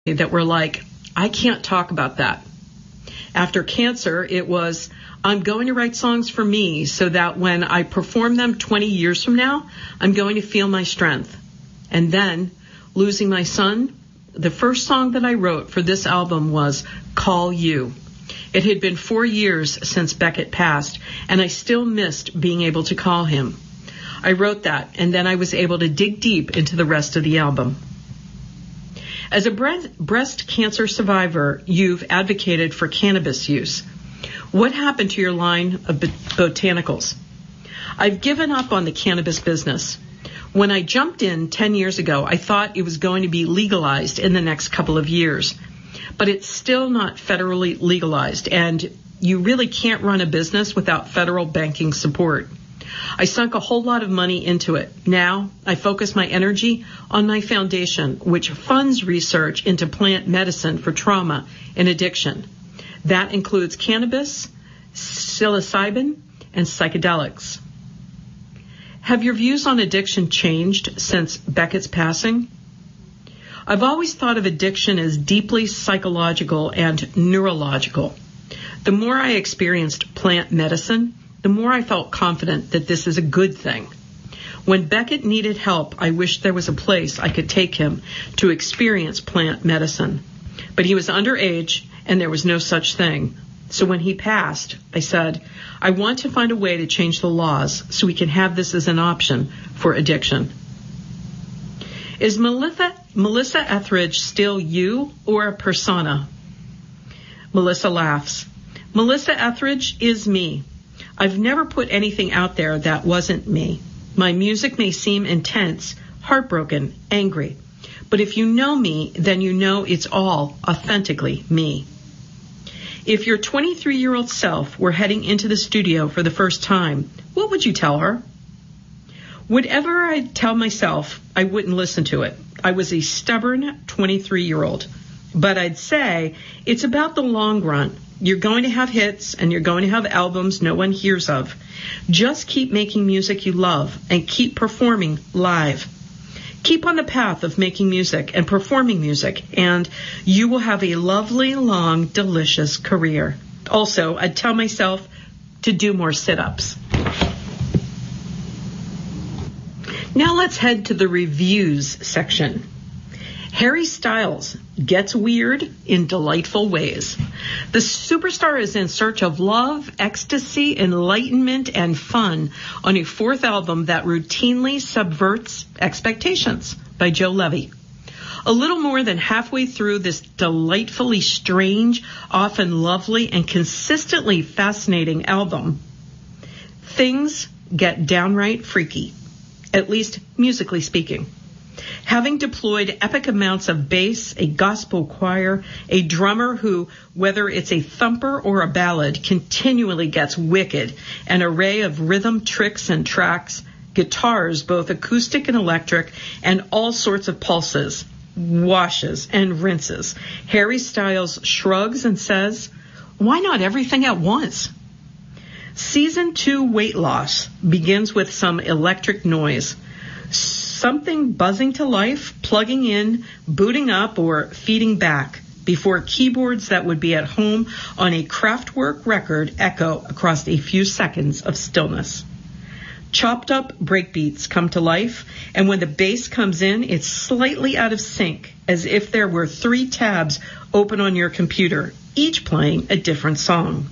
that were like, I can't talk about that. After cancer, it was, I'm going to write songs for me so that when I perform them 20 years from now, I'm going to feel my strength. And then, losing my son, the first song that I wrote for this album was Call You. It had been 4 years since Beckett passed, and I still missed being able to call him. I wrote that, and then I was able to dig deep into the rest of the album. As a breast cancer survivor, you've advocated for cannabis use. What happened to your line of botanicals? I've given up on the cannabis business. When I jumped in 10 years ago, I thought it was going to be legalized in the next couple of years. But it's still not federally legalized, and you really can't run a business without federal banking support. I sunk a whole lot of money into it. Now, I focus my energy on my foundation, which funds research into plant medicine for trauma and addiction. That includes cannabis, psilocybin, and psychedelics. Have your views on addiction changed since Beckett's passing? I've always thought of addiction as deeply psychological and neurological. The more I experienced plant medicine, the more I felt confident that this is a good thing. When Beckett needed help, I wished there was a place I could take him to experience plant medicine. But he was underage, and there was no such thing. So when he passed, I said, I want to find a way to change the laws so we can have this as an option for addiction. Is Melissa Etheridge still you or a persona? Melissa laughs. Melissa Etheridge is me. I've never put anything out there that wasn't me. My music may seem intense, heartbroken, angry. But if you know me, then you know it's all authentically me. If your 23-year-old self were heading into the studio for the first time, what would you tell her? Whatever I tell myself, I wouldn't listen to it. I was a stubborn 23-year-old. But I'd say it's about the long run. You're going to have hits and you're going to have albums no one hears of. Just keep making music you love and keep performing live. Keep on the path of making music and performing music, and you will have a lovely, long, delicious career. Also, I'd tell myself to do more sit-ups. Now let's head to the reviews section. Harry Styles gets weird in delightful ways. The superstar is in search of love, ecstasy, enlightenment, and fun on a fourth album that routinely subverts expectations by Joe Levy. A little more than halfway through this delightfully strange, often lovely, and consistently fascinating album, things get downright freaky, at least musically speaking. Having deployed epic amounts of bass, a gospel choir, a drummer who, whether it's a thumper or a ballad, continually gets wicked, an array of rhythm tricks and tracks, guitars, both acoustic and electric, and all sorts of pulses, washes, and rinses, Harry Styles shrugs and says, why not everything at once? Season 2 Weight Loss begins with some electric noise. Something buzzing to life, plugging in, booting up, or feeding back before keyboards that would be at home on a Kraftwerk record echo across a few seconds of stillness. Chopped up breakbeats come to life, and when the bass comes in, it's slightly out of sync, as if there were 3 tabs open on your computer, each playing a different song.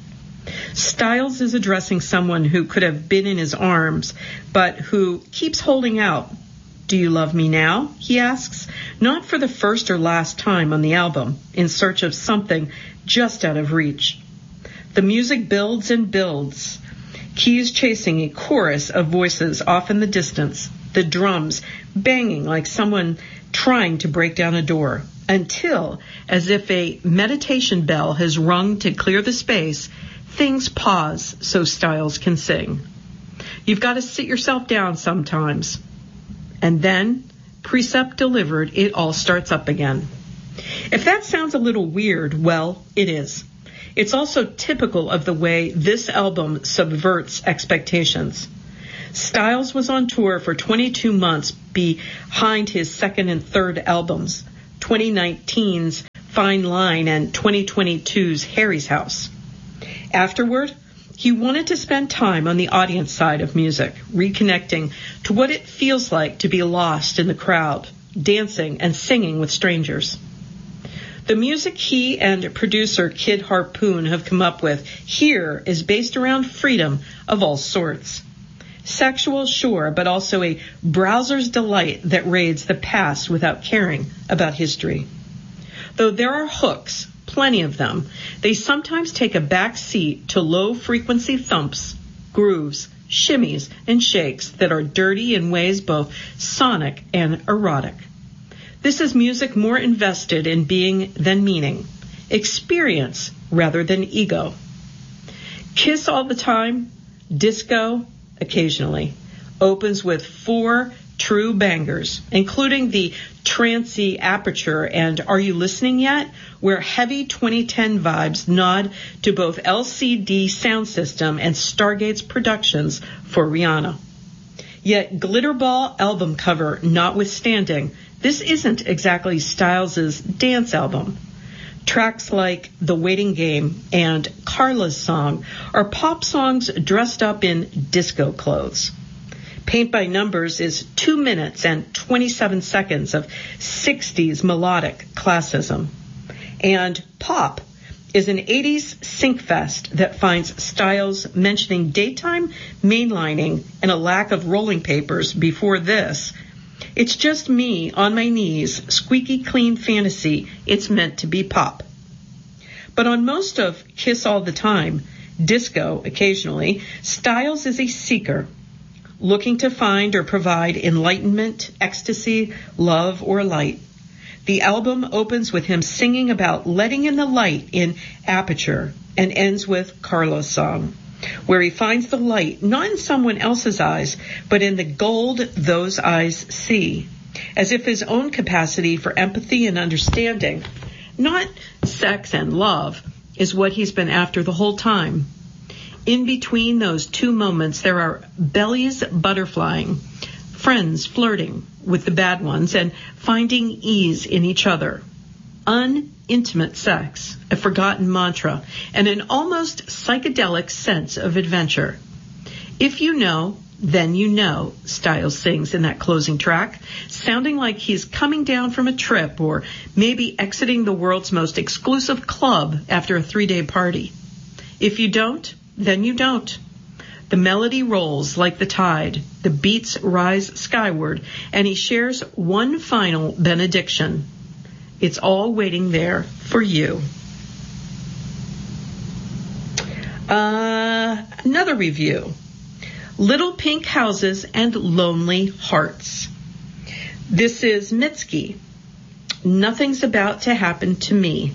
Styles is addressing someone who could have been in his arms, but who keeps holding out. Do you love me now? He asks, not for the first or last time on the album, in search of something just out of reach. The music builds and builds, keys chasing a chorus of voices off in the distance, the drums banging like someone trying to break down a door, until, as if a meditation bell has rung to clear the space, things pause so Styles can sing. You've got to sit yourself down sometimes. And then, precept delivered, it all starts up again. If that sounds a little weird, well, it is. It's also typical of the way this album subverts expectations. Styles was on tour for 22 months behind his second and third albums. 2019's Fine Line and 2022's Harry's House. Afterward, he wanted to spend time on the audience side of music, reconnecting to what it feels like to be lost in the crowd, dancing and singing with strangers. The music he and producer Kid Harpoon have come up with here is based around freedom of all sorts. Sexual, sure, but also a browser's delight that raids the past without caring about history. Though there are hooks, plenty of them, they sometimes take a back seat to low-frequency thumps, grooves, shimmies, and shakes that are dirty in ways both sonic and erotic. This is music more invested in being than meaning, experience rather than ego. Kiss All the Time, disco occasionally, opens with 4 true bangers, including the trancy Aperture and Are You Listening Yet?, where heavy 2010 vibes nod to both LCD Sound System and Stargate's productions for Rihanna. Yet Glitterball album cover notwithstanding, this isn't exactly Styles' dance album. Tracks like The Waiting Game and Carla's Song are pop songs dressed up in disco clothes. Paint by Numbers is 2 minutes and 27 seconds of 60s melodic classism. And Pop is an 80s syncfest that finds Styles mentioning daytime mainlining and a lack of rolling papers before this. It's just me on my knees, squeaky clean fantasy. It's meant to be pop. But on most of Kiss All the Time, disco occasionally, Styles is a seeker, looking to find or provide enlightenment, ecstasy, love, or light. The album opens with him singing about letting in the light in Aperture and ends with Carla's Song, where he finds the light not in someone else's eyes, but in the gold those eyes see, as if his own capacity for empathy and understanding, not sex and love, is what he's been after the whole time. In between those 2 moments, there are bellies butterflying, friends flirting with the bad ones, and finding ease in each other. Unintimate sex, a forgotten mantra, and an almost psychedelic sense of adventure. If you know, then you know, Styles sings in that closing track, sounding like he's coming down from a trip or maybe exiting the world's most exclusive club after a 3-day party. If you don't, then you don't. The melody rolls like the tide, the beats rise skyward, and he shares one final benediction. It's all waiting there for you. Another review. Little Pink Houses and Lonely Hearts. This is Mitski. Nothing's about to happen to me.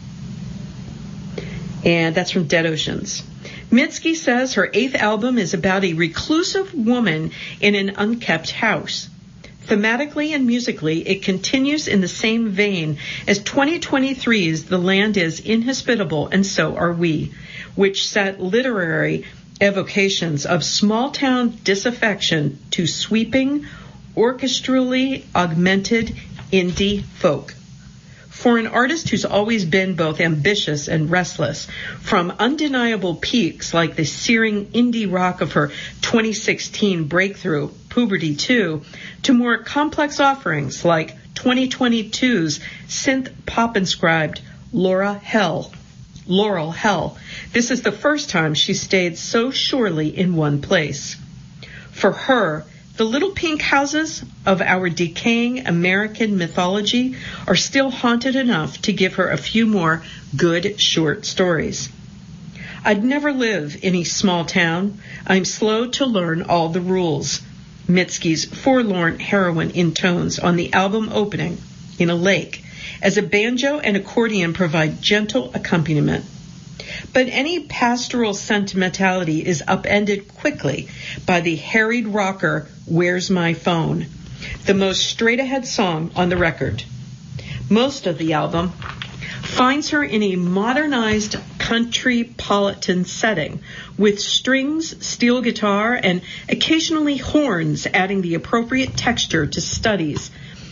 And that's from Dead Oceans. Mitski says her 8th album is about a reclusive woman in an unkept house. Thematically and musically, it continues in the same vein as 2023's The Land is Inhospitable and So Are We, which set literary evocations of small-town disaffection to sweeping, orchestrally augmented indie folk. For an artist who's always been both ambitious and restless, from undeniable peaks like the searing indie rock of her 2016 breakthrough, Puberty 2, to more complex offerings like 2022's synth pop-inscribed Laurel Hell. This is the first time she stayed so surely in one place. For her, the little pink houses of our decaying American mythology are still haunted enough to give her a few more good short stories. I'd never live in a small town. I'm slow to learn all the rules. Mitski's forlorn heroine intones on the album opening, In a Lake, as a banjo and accordion provide gentle accompaniment. But any pastoral sentimentality is upended quickly by the harried rocker, Where's My Phone, the most straight-ahead song on the record. Most of the album finds her in a modernized country-politan setting with strings, steel guitar, and occasionally horns adding the appropriate texture to studies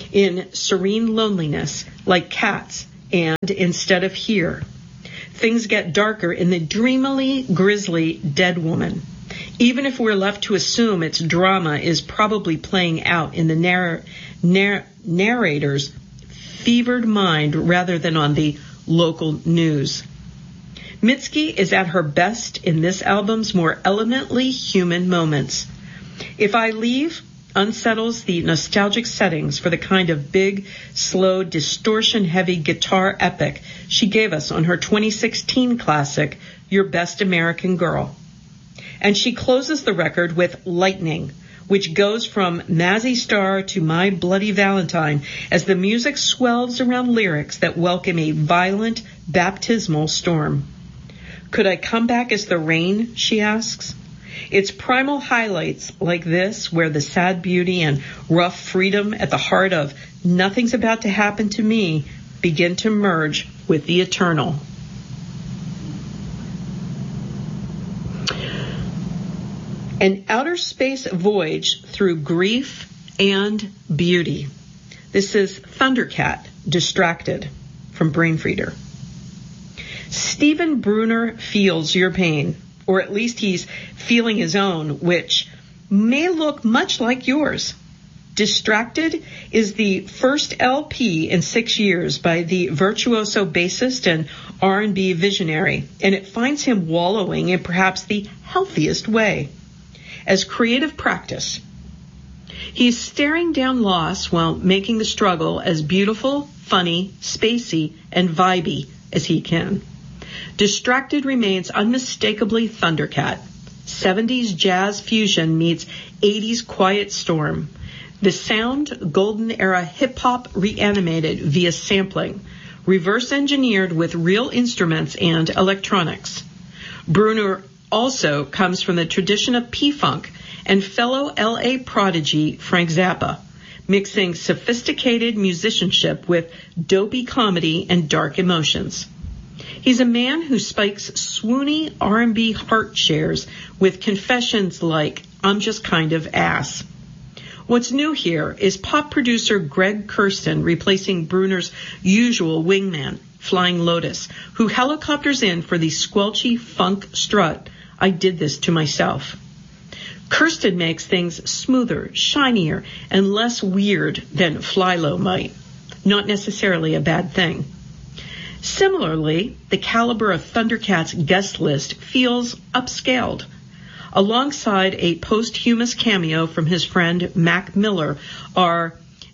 in serene loneliness, like cats, and instead of here. Things get darker in the dreamily grisly Dead Woman, even if we're left to assume its drama is probably playing out in the narrator's fevered mind rather than on the local news. Mitski is at her best in this album's more elementally human moments. If I Leave unsettles the nostalgic settings for the kind of big, slow, distortion-heavy guitar epic she gave us on her 2016 classic, Your Best American Girl. And she closes the record with Lightning, which goes from Mazzy Star to My Bloody Valentine as the music swells around lyrics that welcome a violent, baptismal storm. Could I come back as the rain, she asks. It's primal highlights like this where the sad beauty and rough freedom at the heart of Nothing's About to Happen to Me begin to merge with the eternal. An outer space voyage through grief and beauty. This is Thundercat, Distracted, from Brainfeeder. Stephen Brunner feels your pain, or at least he's feeling his own, which may look much like yours. Distracted is the first LP in 6 years by the virtuoso bassist and R&B visionary, and it finds him wallowing in perhaps the healthiest way, as creative practice. He's staring down loss while making the struggle as beautiful, funny, spacey, and vibey as he can. Distracted remains unmistakably Thundercat. 70s jazz fusion meets 80s quiet storm. The sound, golden era hip-hop reanimated via sampling, reverse engineered with real instruments and electronics. Brunner also comes from the tradition of P-Funk and fellow L.A. prodigy Frank Zappa, mixing sophisticated musicianship with dopey comedy and dark emotions. He's a man who spikes swoony R&B heart shares with confessions like, I'm just kind of ass. What's new here is pop producer Greg Kurstin replacing Brunner's usual wingman, Flying Lotus, who helicopters in for the squelchy funk strut, I did this to myself. Kurstin makes things smoother, shinier, and less weird than Flylo might. Not necessarily a bad thing. Similarly, the caliber of Thundercat's guest list feels upscaled. Alongside a posthumous cameo from his friend Mac Miller are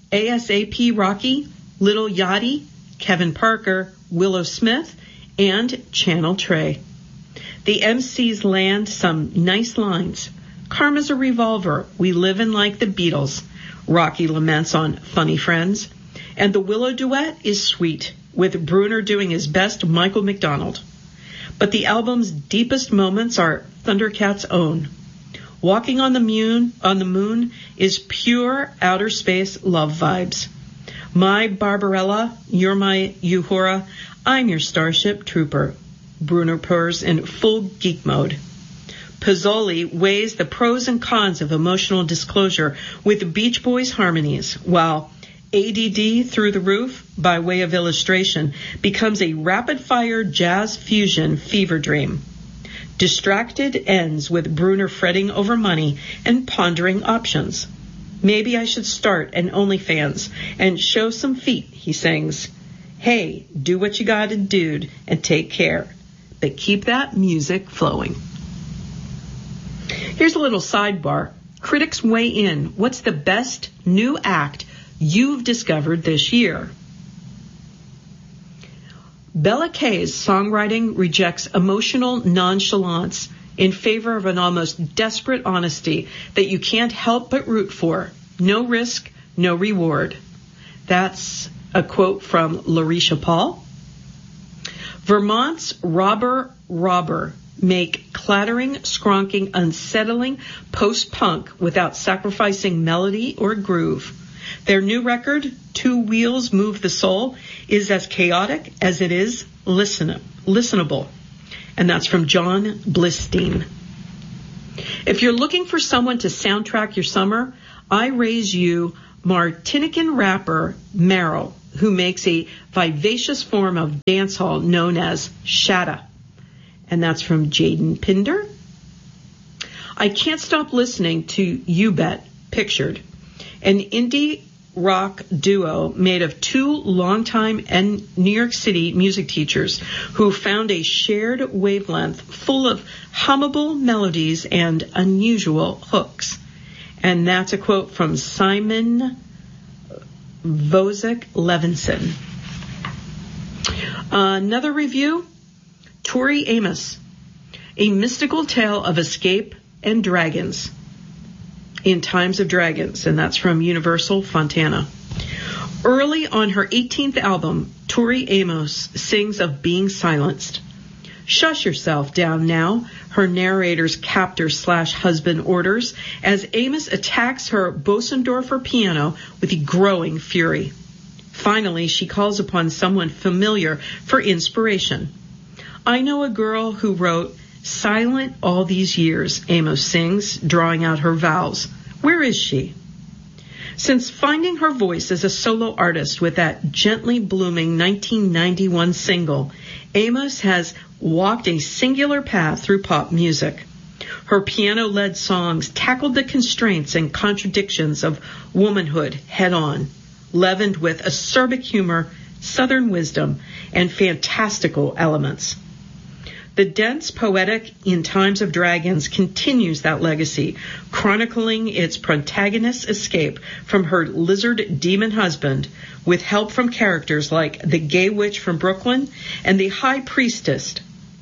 ASAP Rocky, Little Yachty, Kevin Parker, Willow Smith, and Channel Trey. The MCs land some nice lines. Karma's a revolver, we livin' like the Beatles. Rocky laments on Funny Friends. And the Willow duet is sweet, with Brunner doing his best Michael McDonald. But the album's deepest moments are Thundercat's own. Walking on the Moon is pure outer space love vibes. My Barbarella, you're my Uhura, I'm your Starship Trooper, Brunner purrs in full geek mode. Pozzoli weighs the pros and cons of emotional disclosure with Beach Boys harmonies, while ADD Through the Roof, by way of illustration, becomes a rapid-fire jazz fusion fever dream. Distracted ends with Brunner fretting over money and pondering options. Maybe I should start an OnlyFans and show some feet, he sings. Hey, do what you gotta do and take care. But keep that music flowing. Here's a little sidebar. Critics weigh in. What's the best new act you've discovered this year? Bella Kay's songwriting rejects emotional nonchalance in favor of an almost desperate honesty that you can't help but root for. No risk, no reward. That's a quote from Larisha Paul. Vermont's Robber make clattering, skronking, unsettling post-punk without sacrificing melody or groove. Their new record, Two Wheels Move the Soul, is as chaotic as it is listenable. And that's from John Blistein. If you're looking for someone to soundtrack your summer, I raise you Martinican rapper Merrill, who makes a vivacious form of dancehall known as Shatta. And that's from Jaden Pinder. I Can't Stop Listening to You Bet, Pictured, an indie rock duo made of two longtime New York City music teachers who found a shared wavelength full of hummable melodies and unusual hooks. And that's a quote from Simon Vosek Levinson. Another review, Tori Amos, A Mystical Tale of Escape and Dragons in Times of Dragons, and that's from Universal Fontana. Early on her 18th album, Tori Amos sings of being silenced. Shush yourself down now, her narrator's captor/husband orders as Amos attacks her Bosendorfer piano with growing fury. Finally, she calls upon someone familiar for inspiration. I know a girl who wrote Silent All These Years, Amos sings, drawing out her vowels. Where is she? Since finding her voice as a solo artist with that gently blooming 1991 single, Amos has walked a singular path through pop music. Her piano-led songs tackled the constraints and contradictions of womanhood head-on, leavened with acerbic humor, southern wisdom, and fantastical elements. The dense poetic In Times of Dragons continues that legacy, chronicling its protagonist's escape from her lizard demon husband with help from characters like the gay witch from Brooklyn and the high priestess.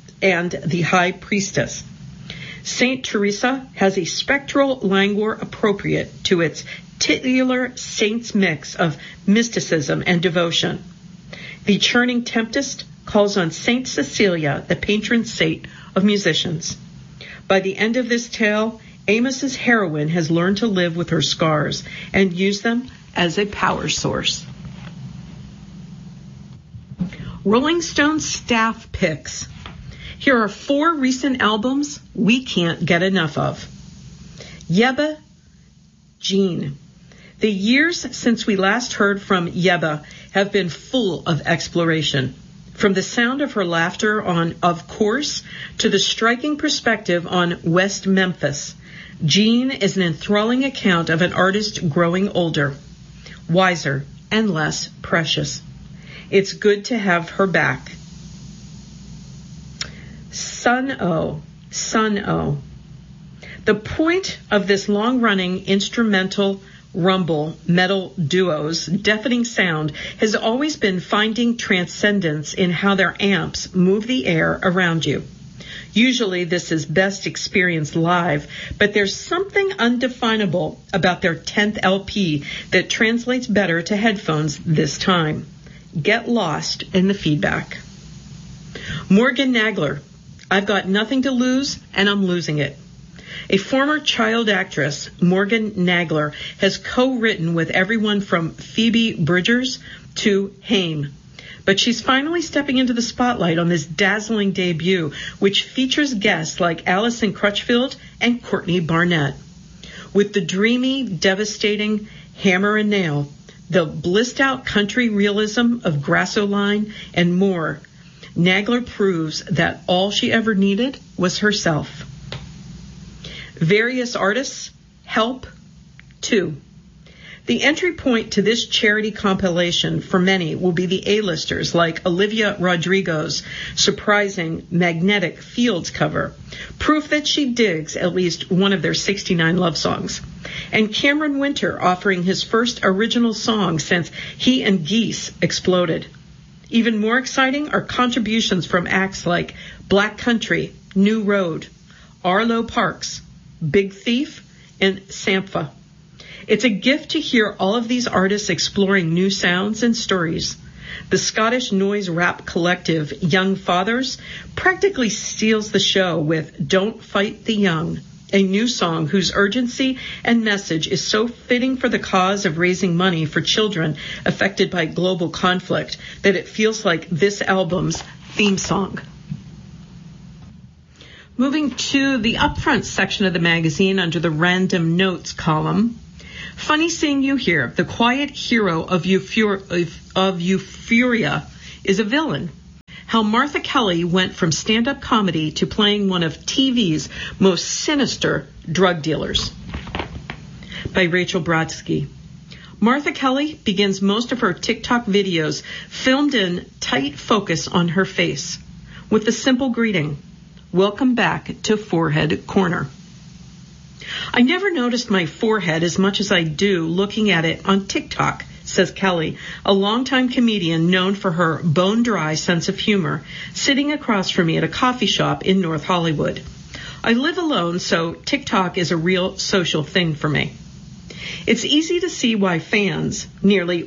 Saint Teresa has a spectral languor appropriate to its titular saint's mix of mysticism and devotion. The churning Tempest calls on Saint Cecilia, the patron saint of musicians. By the end of this tale, Amos's heroine has learned to live with her scars and use them as a power source. Rolling Stone staff picks. Here are 4 recent albums we can't get enough of. Yebba Jean. The years since we last heard from Yebba have been full of exploration. From the sound of her laughter on Of Course to the striking perspective on West Memphis, Jean is an enthralling account of an artist growing older, wiser, and less precious. It's good to have her back. Sun-O. The point of this long-running instrumental rumble metal duo's deafening sound has always been finding transcendence in how their amps move the air around you. Usually this is best experienced live, but there's something undefinable about their 10th LP that translates better to headphones this time. Get lost in the feedback. Morgan Nagler. I've got nothing to lose, and I'm losing it. A former child actress, Morgan Nagler, has co-written with everyone from Phoebe Bridgers to Haim. But she's finally stepping into the spotlight on this dazzling debut, which features guests like Alison Crutchfield and Courtney Barnett. With the dreamy, devastating Hammer and Nail, the blissed-out country realism of Grassoline, and more, Nagler proves that all she ever needed was herself. Various artists, Help, 2. The entry point to this charity compilation for many will be the A-listers like Olivia Rodrigo's surprising Magnetic Fields cover, proof that she digs at least one of their 69 love songs, and Cameron Winter offering his first original song since he and Geese exploded. Even more exciting are contributions from acts like Black Country, New Road, Arlo Parks, Big Thief, and Sampha. It's a gift to hear all of these artists exploring new sounds and stories. The Scottish noise rap collective Young Fathers practically steals the show with Don't Fight the Young, a new song whose urgency and message is so fitting for the cause of raising money for children affected by global conflict that it feels like this album's theme song. Moving to the upfront section of the magazine under the Random Notes column, Funny seeing you here. The quiet hero of Euphoria is a villain. How Martha Kelly went from stand-up comedy to playing one of TV's most sinister drug dealers. By Rachel Brodsky. Martha Kelly begins most of her TikTok videos filmed in tight focus on her face with the simple greeting, "Welcome back to Forehead Corner." I never noticed my forehead as much as I do looking at it on TikTok, says Kelly, a longtime comedian known for her bone-dry sense of humor, sitting across from me at a coffee shop in North Hollywood. I live alone, so TikTok is a real social thing for me. It's easy to see why fans, nearly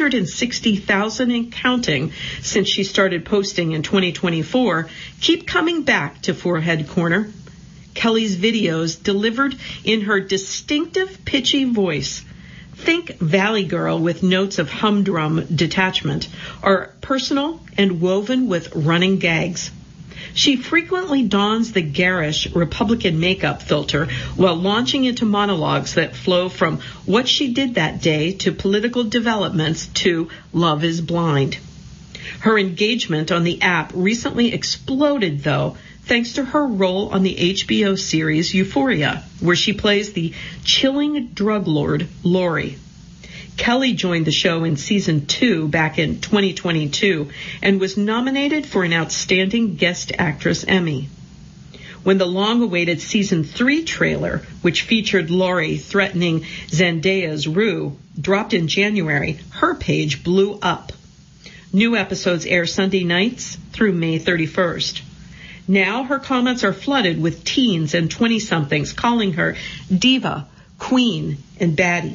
160,000 and counting since she started posting in 2024, keep coming back to Forehead Corner. Kelly's videos, delivered in her distinctive pitchy voice, think Valley Girl with notes of humdrum detachment, are personal and woven with running gags. She frequently dons the garish Republican makeup filter while launching into monologues that flow from what she did that day to political developments to Love is Blind. Her engagement on the app recently exploded, though, thanks to her role on the HBO series Euphoria, where she plays the chilling drug lord Lori. Kelly joined the show in season 2 back in 2022 and was nominated for an Outstanding Guest Actress Emmy. When the long-awaited season 3 trailer, which featured Lori threatening Zendaya's Rue, dropped in January, her page blew up. New episodes air Sunday nights through May 31st. Now her comments are flooded with teens and 20-somethings calling her diva, queen, and baddie.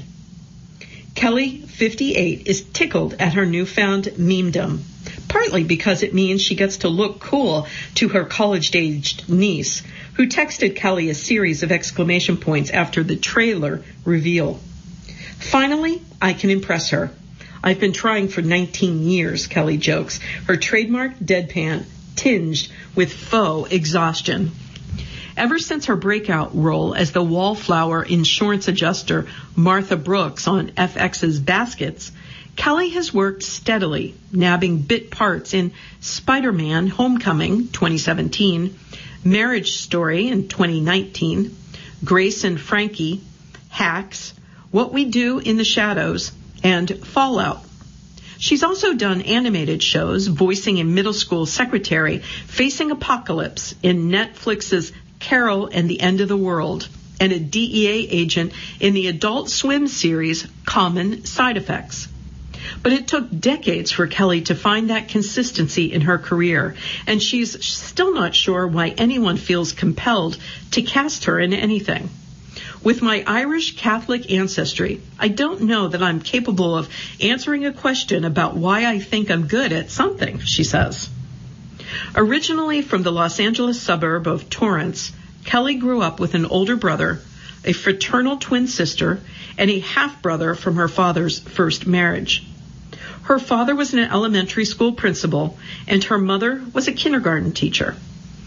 Kelly, 58, is tickled at her newfound memedom, partly because it means she gets to look cool to her college-aged niece, who texted Kelly a series of exclamation points after the trailer reveal. Finally, I can impress her. I've been trying for 19 years, Kelly jokes, her trademark deadpan tinged with faux exhaustion. Ever since her breakout role as the wallflower insurance adjuster Martha Brooks on FX's Baskets, Kelly has worked steadily, nabbing bit parts in Spider-Man Homecoming 2017, Marriage Story in 2019, Grace and Frankie, Hacks, What We Do in the Shadows, and Fallout. She's also done animated shows, voicing a middle school secretary facing apocalypse in Netflix's Carol and the End of the World, and a DEA agent in the Adult Swim series Common Side Effects. But it took decades for Kelly to find that consistency in her career, and she's still not sure why anyone feels compelled to cast her in anything. With my Irish Catholic ancestry, I don't know that I'm capable of answering a question about why I think I'm good at something, she says. Originally from the Los Angeles suburb of Torrance, Kelly grew up with an older brother, a fraternal twin sister, and a half-brother from her father's first marriage. Her father was an elementary school principal, and her mother was a kindergarten teacher.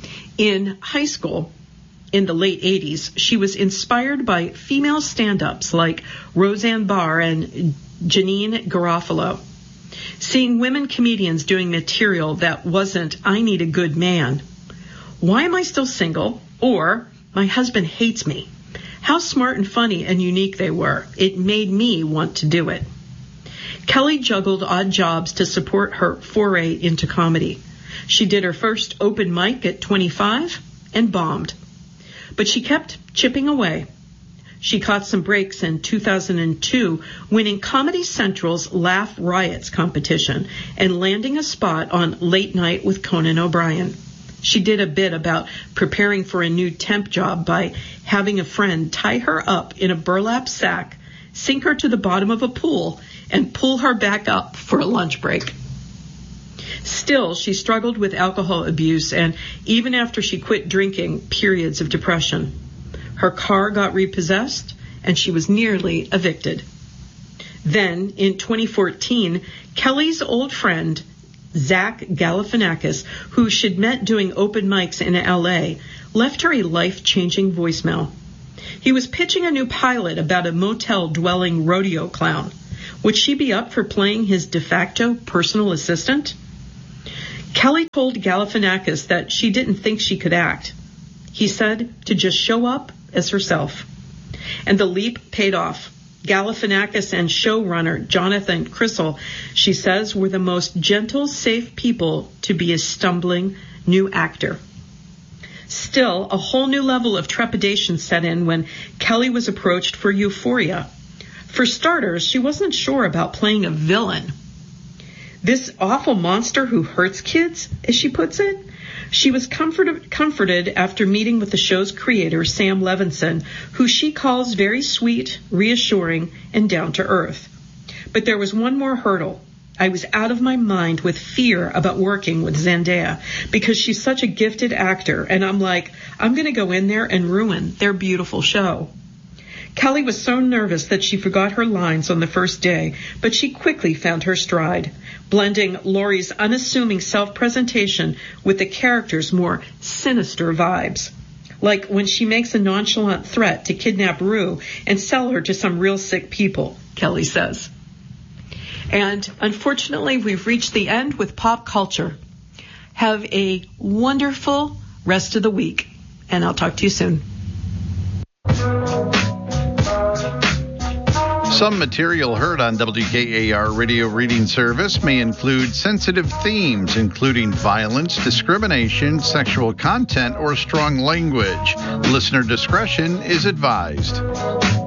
In high school, in the late 80s, she was inspired by female stand-ups like Roseanne Barr and Janine Garofalo. Seeing women comedians doing material that wasn't, I need a good man, why am I still single, or my husband hates me, how smart and funny and unique they were. It made me want to do it. Kelly juggled odd jobs to support her foray into comedy. She did her first open mic at 25 and bombed. But she kept chipping away. She caught some breaks in 2002, winning Comedy Central's Laugh Riots competition and landing a spot on Late Night with Conan O'Brien. She did a bit about preparing for a new temp job by having a friend tie her up in a burlap sack, sink her to the bottom of a pool, and pull her back up for a lunch break. Still, she struggled with alcohol abuse, and even after she quit drinking, periods of depression. Her car got repossessed, and she was nearly evicted. Then, in 2014, Kelly's old friend, Zach Galifianakis, who she'd met doing open mics in L.A., left her a life-changing voicemail. He was pitching a new pilot about a motel-dwelling rodeo clown. Would she be up for playing his de facto personal assistant? Kelly told Galifianakis that she didn't think she could act. He said to just show up as herself. And the leap paid off. Galifianakis and showrunner Jonathan Krystal, she says, were the most gentle, safe people to be a stumbling new actor. Still, a whole new level of trepidation set in when Kelly was approached for Euphoria. For starters, she wasn't sure about playing a villain. This awful monster who hurts kids, as she puts it. She was comforted after meeting with the show's creator, Sam Levinson, who she calls very sweet, reassuring, and down to earth. But there was one more hurdle. I was out of my mind with fear about working with Zendaya because she's such a gifted actor, and I'm like, I'm going to go in there and ruin their beautiful show. Kelly was so nervous that she forgot her lines on the first day, but she quickly found her stride, blending Laurie's unassuming self-presentation with the character's more sinister vibes. Like when she makes a nonchalant threat to kidnap Rue and sell her to some real sick people, Kelly says. And unfortunately, we've reached the end with pop culture. Have a wonderful rest of the week, and I'll talk to you soon. Some material heard on WKAR Radio Reading Service may include sensitive themes, including violence, discrimination, sexual content, or strong language. Listener discretion is advised.